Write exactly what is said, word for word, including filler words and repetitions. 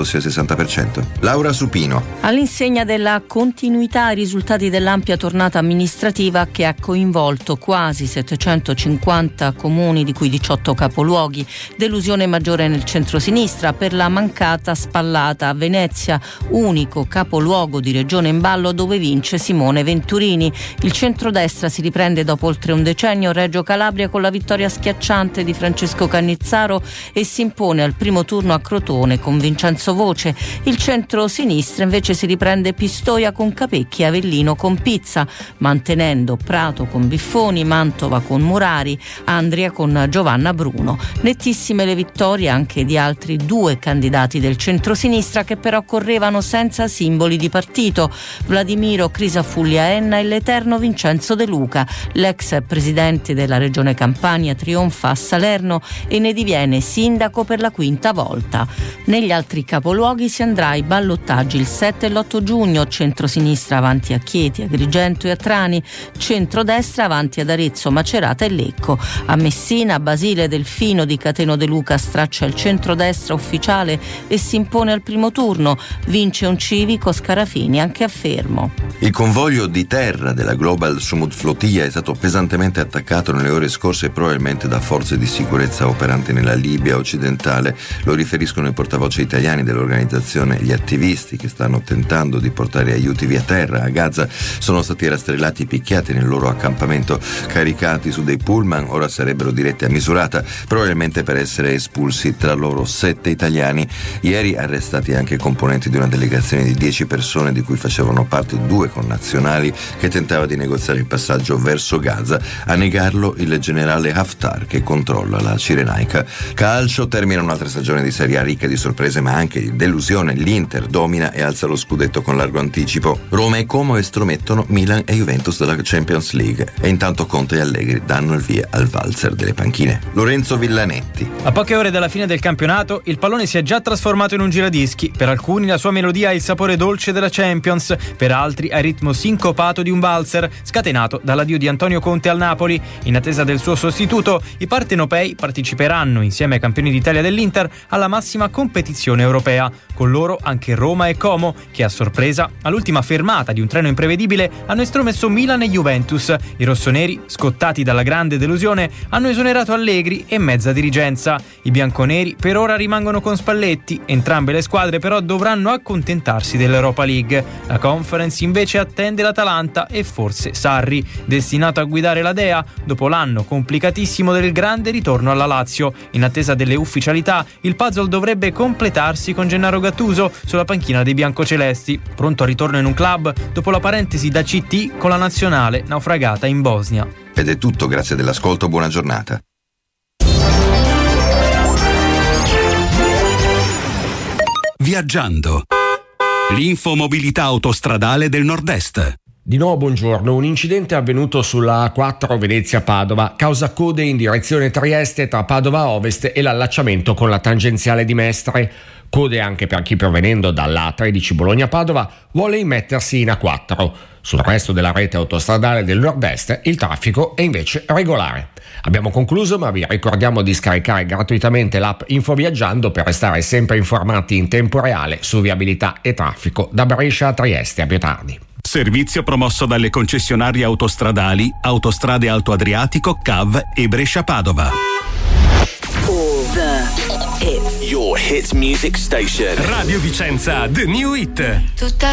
credo sia il sessanta per cento. Laura Supino. All'insegna della continuità i risultati dell'ampia tornata amministrativa che ha coinvolto quasi settecentocinquanta comuni, di cui diciotto capoluoghi. Delusione maggiore nel centrosinistra per la mancata spallata a Venezia, unico capoluogo di regione in ballo dove vince Simone Venturini. Il centrodestra si riprende dopo oltre un decennio Reggio Calabria con la vittoria schiacciante di Francesco Cannizzaro e si impone al primo turno a Crotone con Vincenzo Voce. Il centro-sinistra invece si riprende Pistoia con Capecchi e Avellino con Pizza, mantenendo Prato con Biffoni, Mantova con Murari, Andria con Giovanna Bruno. Nettissime le vittorie anche di altri due candidati del centro-sinistra che però correvano senza simboli di partito: Vladimiro Crisafulli Enna e l'eterno Vincenzo De Luca. L'ex presidente della regione Campania trionfa a Salerno e ne diviene sindaco per la quinta volta. Negli altri capoluoghi si andrà ai ballottaggi il sette e l'otto giugno, centrosinistra avanti a Chieti, Agrigento e a Trani, centrodestra avanti ad Arezzo, Macerata e Lecco. A Messina, Basile Delfino di Cateno De Luca straccia il centrodestra ufficiale e si impone al primo turno, vince un civico Scarafini anche a Fermo. Il convoglio di terra della Global Sumut Flotilla è stato pesantemente attaccato nelle ore scorse probabilmente da forze di sicurezza operanti nella Libia occidentale. Lo riferiscono i portavoce italiani dell'organizzazione. Gli attivisti che stanno tentando di portare aiuti via terra a Gaza sono stati rastrellati e picchiati nel loro accampamento, caricati su dei pullman. Ora sarebbero diretti a Misurata, probabilmente per essere espulsi, tra loro sette italiani. Ieri arrestati anche componenti di una delegazione di dieci persone di cui facevano parte due connazionali che tentava di negoziare il passaggio verso Gaza. A negarlo il generale Haftar che controlla la Cirenaica. Calcio, termina un'altra stagione di Serie A ricca di sorprese ma anche di delusione. L'Inter domina e alza lo scudetto con largo anticipo. Roma e Como estromettono Milan e Juventus dalla Champions League e intanto Conte e Allegri danno il via al valzer delle panchine. Lorenzo Villanetti. A poche ore dalla fine del campionato il pallone si è già trasformato in un giradischi. Per alcuni la sua melodia ha il sapore dolce della Champions, per altri ha il ritmo sincopato di un valzer scatenato dall'addio di Antonio Conte al Napoli. In attesa del suo sostituto, i partenopei parteciperanno insieme ai campioni d'Italia dell'Inter alla massima competizione europea. Con loro anche Roma e Como, che a sorpresa all'ultima fermata di un treno imprevedibile hanno estromesso Milan e Juventus. I rossoneri, scottati dalla grande delusione, hanno esonerato Allegri e mezza dirigenza. I bianconeri per ora rimangono con Spalletti. Entrambe le squadre però dovranno accontentarsi dell'Europa League. La Conference invece attende l'Atalanta e forse Sarri, destinato a guidare la Dea dopo l'anno complicatissimo del grande ritorno alla Lazio. In attesa delle ufficialità, il puzzle dovrebbe completarsi con Gennaro Gattuso sulla panchina dei biancocelesti, pronto al ritorno in un club dopo la parentesi da C T con la nazionale naufragata in Bosnia. Ed è tutto, grazie dell'ascolto, buona giornata. Viaggiando. L'infomobilità autostradale del Nord-Est. Di nuovo buongiorno, un incidente è avvenuto sulla A quattro Venezia-Padova, causa code in direzione Trieste tra Padova Ovest e l'allacciamento con la tangenziale di Mestre. Code anche per chi provenendo dalla A tredici Bologna-Padova vuole immettersi in A quattro. Sul resto della rete autostradale del Nord-Est il traffico è invece regolare. Abbiamo concluso, ma vi ricordiamo di scaricare gratuitamente l'app Infoviaggiando per restare sempre informati in tempo reale su viabilità e traffico da Brescia a Trieste. A più tardi. Servizio promosso dalle concessionarie autostradali Autostrade Alto Adriatico, C A V e Brescia-Padova. All the hits. Your hit music station. Radio Vicenza, The New Hit. Tutta